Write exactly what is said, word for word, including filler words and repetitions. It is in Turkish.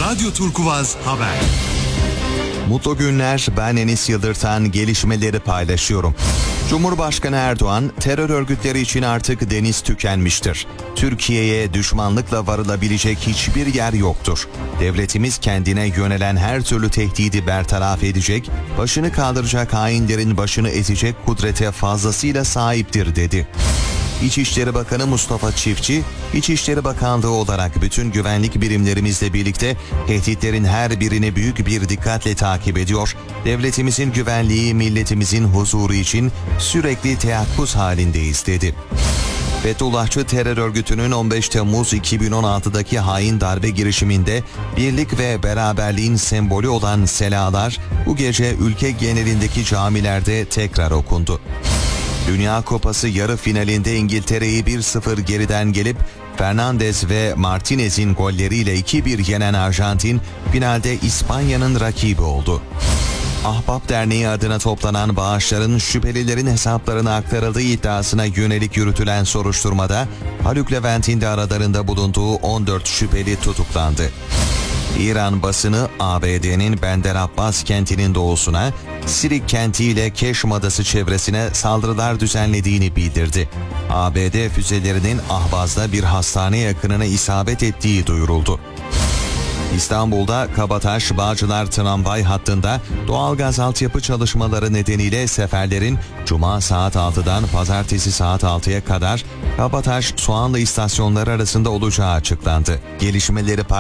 Radyo Turkuvaz Haber. Mutlu günler, ben Enis Yıldırtan, gelişmeleri paylaşıyorum. Cumhurbaşkanı Erdoğan, terör örgütleri için artık deniz tükenmiştir. Türkiye'ye düşmanlıkla varılabilecek hiçbir yer yoktur. Devletimiz kendine yönelen her türlü tehdidi bertaraf edecek, başını kaldıracak hainlerin başını ezecek kudrete fazlasıyla sahiptir dedi. İçişleri Bakanı Mustafa Çiftçi, İçişleri Bakanlığı olarak bütün güvenlik birimlerimizle birlikte tehditlerin her birini büyük bir dikkatle takip ediyor, devletimizin güvenliği, milletimizin huzuru için sürekli teyakkuz halindeyiz dedi. Fethullahçı terör örgütünün on beş Temmuz iki bin on altıdaki hain darbe girişiminde birlik ve beraberliğin sembolü olan selalar bu gece ülke genelindeki camilerde tekrar okundu. Dünya Kupası yarı finalinde İngiltere'yi bir sıfır geriden gelip Fernandes ve Martinez'in golleriyle iki bir yenen Arjantin finalde İspanya'nın rakibi oldu. Ahbap Derneği adına toplanan bağışların şüphelilerin hesaplarına aktarıldığı iddiasına yönelik yürütülen soruşturmada Haluk Levent'in de aralarında bulunduğu on dört şüpheli tutuklandı. İran basını A B D'nin Bender Abbas kentinin doğusuna, Sirik kenti ile Keşm adası çevresine saldırılar düzenlediğini bildirdi. A B D füzelerinin Ahvaz'da bir hastane yakınına isabet ettiği duyuruldu. İstanbul'da Kabataş-Bağcılar tramvay hattında doğalgaz altyapı çalışmaları nedeniyle seferlerin Cuma saat altıdan Pazartesi saat altıya kadar Kabataş-Soğanlı istasyonları arasında olacağı açıklandı. Gelişmeleri